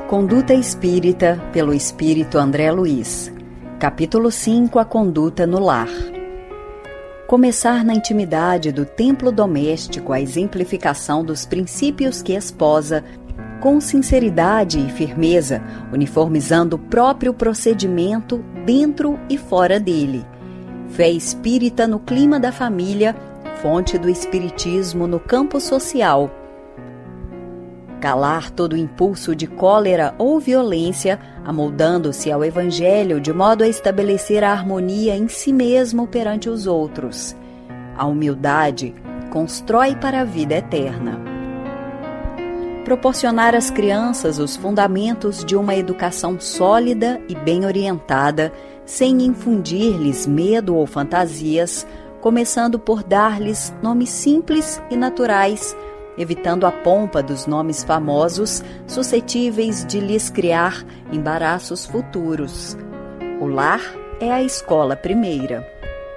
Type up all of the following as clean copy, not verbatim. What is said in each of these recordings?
Conduta Espírita, pelo Espírito André Luiz. Capítulo 5. A conduta no lar. Começar na intimidade do templo doméstico a exemplificação dos princípios que esposa, com sinceridade e firmeza, uniformizando o próprio procedimento dentro e fora dele. Fé espírita no clima da família, fonte do espiritismo no campo social. Calar todo impulso de cólera ou violência, amoldando-se ao Evangelho de modo a estabelecer a harmonia em si mesmo perante os outros. A humildade constrói para a vida eterna. Proporcionar às crianças os fundamentos de uma educação sólida e bem orientada, sem infundir-lhes medo ou fantasias, começando por dar-lhes nomes simples e naturais, evitando a pompa dos nomes famosos, suscetíveis de lhes criar embaraços futuros. O lar é a escola primeira.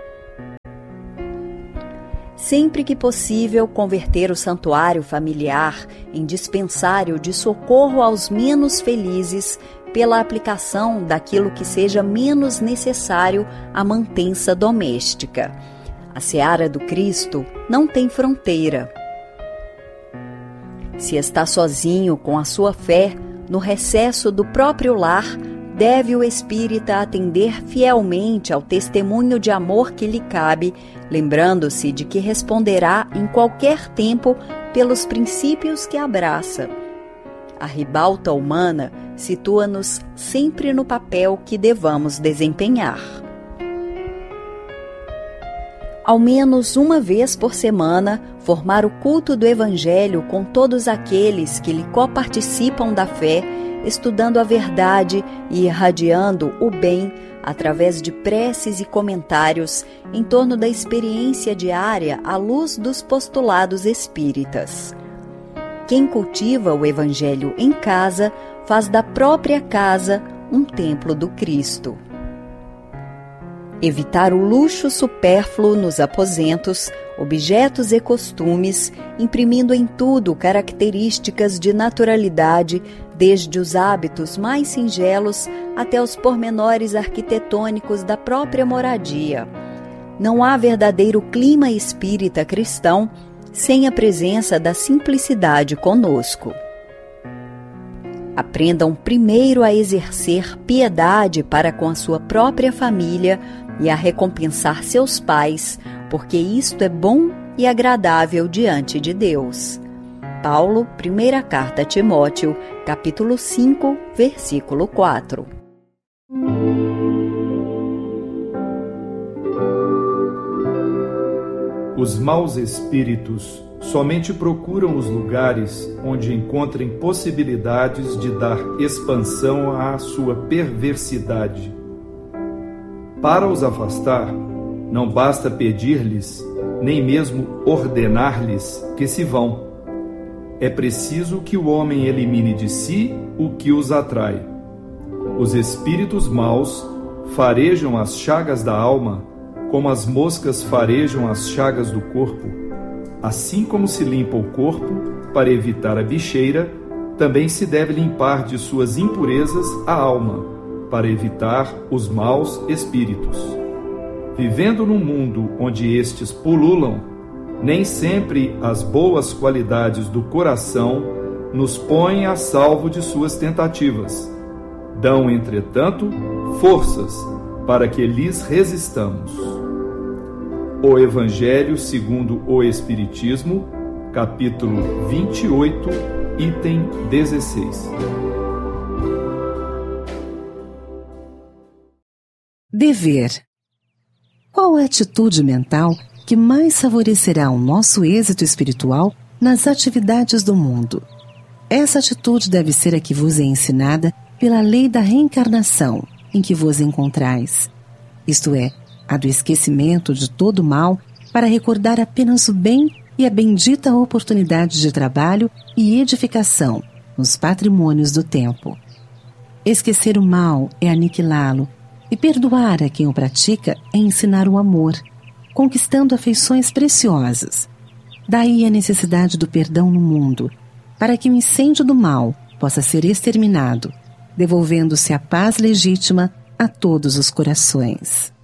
Sempre que possível, converter o santuário familiar em dispensário de socorro aos menos felizes pela aplicação daquilo que seja menos necessário à mantença doméstica. A seara do Cristo não tem fronteira. Se está sozinho com a sua fé, no recesso do próprio lar, deve o espírita atender fielmente ao testemunho de amor que lhe cabe, lembrando-se de que responderá em qualquer tempo pelos princípios que abraça. A ribalta humana situa-nos sempre no papel que devamos desempenhar. Ao menos uma vez por semana, formar o culto do Evangelho com todos aqueles que lhe coparticipam da fé, estudando a verdade e irradiando o bem através de preces e comentários em torno da experiência diária à luz dos postulados espíritas. Quem cultiva o Evangelho em casa faz da própria casa um templo do Cristo. Evitar o luxo supérfluo nos aposentos, objetos e costumes, imprimindo em tudo características de naturalidade, desde os hábitos mais singelos até os pormenores arquitetônicos da própria moradia. Não há verdadeiro clima espírita cristão sem a presença da simplicidade conosco. Aprendam primeiro a exercer piedade para com a sua própria família e a recompensar seus pais, porque isto é bom e agradável diante de Deus. Paulo, primeira carta a Timóteo, capítulo 5, versículo 4. Os maus espíritos somente procuram os lugares onde encontrem possibilidades de dar expansão à sua perversidade. Para os afastar, não basta pedir-lhes, nem mesmo ordenar-lhes que se vão. É preciso que o homem elimine de si o que os atrai. Os espíritos maus farejam as chagas da alma, como as moscas farejam as chagas do corpo. Assim como se limpa o corpo para evitar a bicheira, também se deve limpar de suas impurezas a alma, para evitar os maus espíritos. Vivendo num mundo onde estes pululam, nem sempre as boas qualidades do coração nos põem a salvo de suas tentativas. Dão, entretanto, forças para que lhes resistamos. O Evangelho segundo o Espiritismo, capítulo 28, item 16. Dever. Qual a atitude mental que mais favorecerá o nosso êxito espiritual nas atividades do mundo? Essa atitude deve ser a que vos é ensinada pela lei da reencarnação em que vos encontrais, isto é, a do esquecimento de todo o mal para recordar apenas o bem e a bendita oportunidade de trabalho e edificação nos patrimônios do tempo. Esquecer o mal é aniquilá-lo, e perdoar a quem o pratica é ensinar o amor, conquistando afeições preciosas. Daí a necessidade do perdão no mundo, para que o incêndio do mal possa ser exterminado, devolvendo-se a paz legítima a todos os corações.